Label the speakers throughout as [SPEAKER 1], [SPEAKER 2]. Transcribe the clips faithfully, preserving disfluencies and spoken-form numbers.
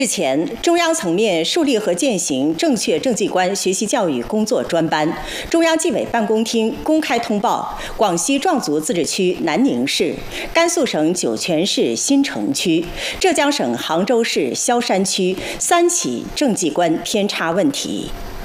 [SPEAKER 1] 日前，中央层面树立和践行正确政绩观学习教育工作专班，中央纪委办公厅公开通报广西壮族自治区南宁市、甘肃省酒泉市新城区、浙江省杭州市萧山区三起政绩观偏差问题。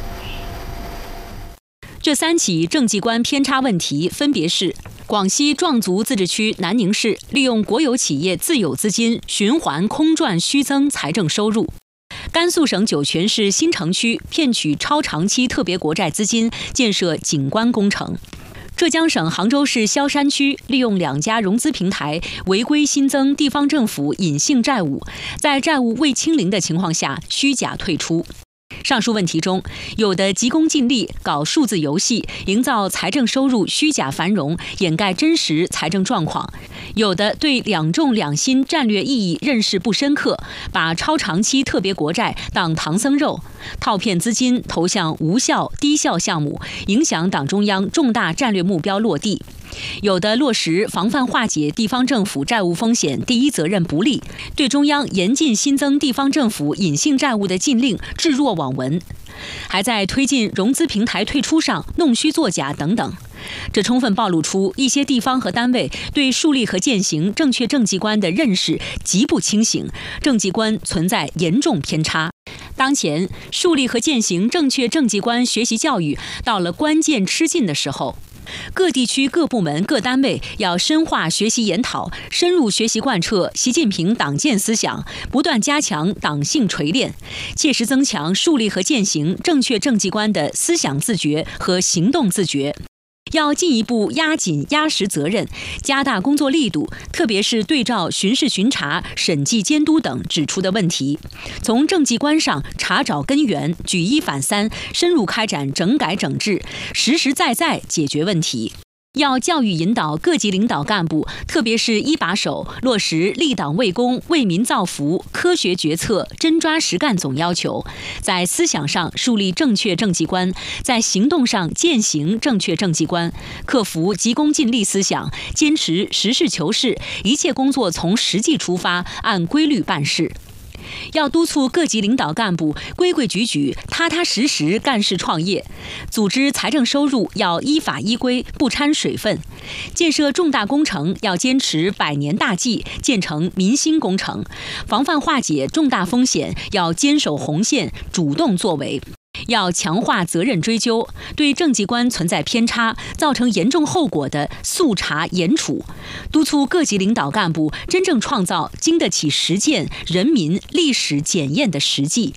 [SPEAKER 2] 这三起政绩观偏差问题分别是：广西壮族自治区南宁市利用国有企业自有资金循环空转虚增财政收入；甘肃省酒泉市新城区骗取超长期特别国债资金建设景观工程；浙江省杭州市萧山区利用两家融资平台违规新增地方政府隐性债务，在债务未清零的情况下虚假退出。上述问题中，有的急功近利，搞数字游戏，营造财政收入虚假繁荣，掩盖真实财政状况；有的对两重两新战略意义认识不深刻，把超长期特别国债当唐僧肉，套骗资金投向无效低效项目，影响党中央重大战略目标落地。有的落实防范化解地方政府债务风险第一责任不力，对中央严禁新增地方政府隐性债务的禁令置若罔闻，还在推进融资平台退出上弄虚作假等等。这充分暴露出一些地方和单位对树立和践行正确政绩观的认识极不清醒，政绩观存在严重偏差。当前，树立和践行正确政绩观学习教育到了关键吃劲的时候。各地区各部门各单位要深化学习研讨，深入学习贯彻习近平党建思想，不断加强党性锤炼，切实增强树立和践行正确政绩观的思想自觉和行动自觉。要进一步压紧压实责任，加大工作力度，特别是对照巡视巡查、审计监督等指出的问题，从政绩观上查找根源，举一反三，深入开展整改整治，实实在在解决问题。要教育引导各级领导干部，特别是一把手，落实立党为公、为民造福、科学决策、真抓实干总要求，在思想上树立正确政绩观，在行动上践行正确政绩观，克服急功近利思想，坚持实事求是，一切工作从实际出发，按规律办事。要督促各级领导干部规规矩矩、踏踏实实干事创业，组织财政收入要依法依规，不掺水分；建设重大工程要坚持百年大计，建成民心工程；防范化解重大风险要坚守红线，主动作为。要强化责任追究，对政绩观存在偏差、造成严重后果的速查严处，督促各级领导干部真正创造经得起实践、人民、历史检验的实际。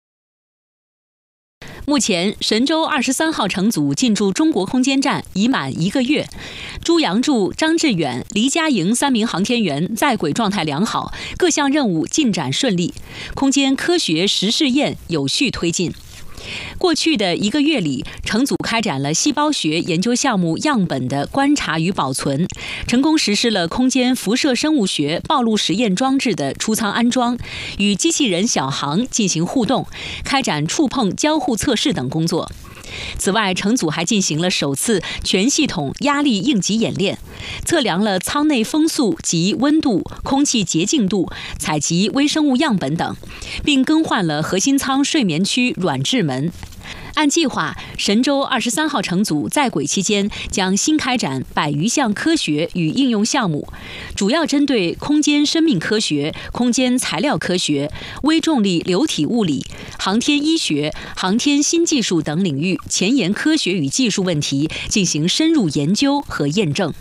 [SPEAKER 2] 目前，神舟二十三号乘组进驻中国空间站已满一个月，朱杨柱、张志远、黎佳莹三名航天员在轨状态良好，各项任务进展顺利，空间科学实试验有序推进。过去的一个月里，乘组开展了细胞学研究项目样本的观察与保存，成功实施了空间辐射生物学暴露实验装置的出舱安装，与机器人小航进行互动，开展触碰交互测试等工作。此外，乘组还进行了首次全系统压力应急演练，测量了舱内风速及温度、空气洁净度，采集微生物样本等，并更换了核心舱睡眠区软质门。按计划，神舟二十三号乘组在轨期间将新开展百余项科学与应用项目，主要针对空间生命科学、空间材料科学、微重力流体物理、航天医学、航天新技术等领域前沿科学与技术问题进行深入研究和验证。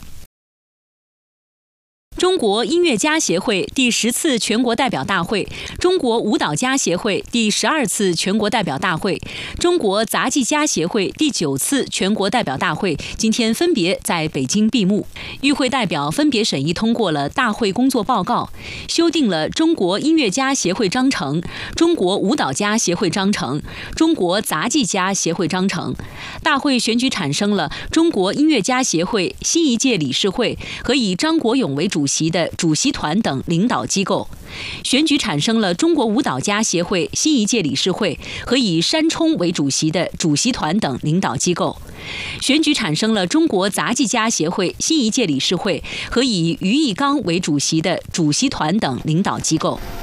[SPEAKER 2] 中国音乐家协会第十次全国代表大会、中国舞蹈家协会第十二次全国代表大会、中国杂技家协会第九次全国代表大会今天分别在北京闭幕。与会代表分别审议通过了大会工作报告，修订了中国音乐家协会章程、中国舞蹈家协会章程、中国杂技家协会章程。大会选举产生了中国音乐家协会新一届理事会和以张国勇为主席的主席团等领导机构，选举产生了中国舞蹈家协会新一届理事会和以山冲为主席的主席团等领导机构，选举产生了中国杂技家协会新一届理事会和以于义刚为主席的主席团等领导机构。